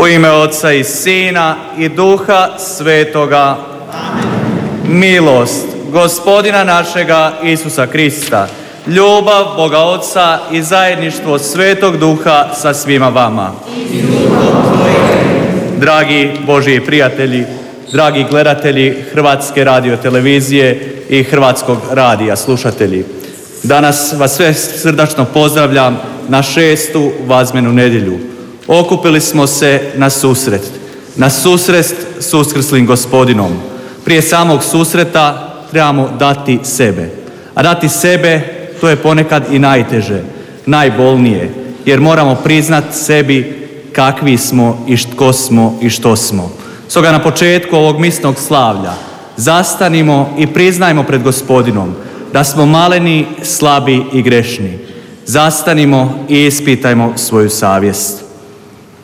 U ime Otca i Sina i Duha Svetoga. Amen. Milost Gospodina našega Isusa Krista, ljubav Boga Otca i zajedništvo Svetog Duha sa svima vama. Dragi Božji prijatelji, dragi gledatelji Hrvatske radiotelevizije i Hrvatskog radija slušatelji, danas vas sve srdačno pozdravljam na 6. vazmenu nedjelju. Okupili smo se na susret s uskrslim Gospodinom. Prije samog susreta trebamo dati sebe. A dati sebe, to je ponekad i najteže, najbolnije, jer moramo priznati sebi kakvi smo i tko smo i što smo. Stoga na početku ovog misnog slavlja zastanimo i priznajmo pred Gospodinom da smo maleni, slabi i grešni. Zastanimo i ispitajmo svoju savjest.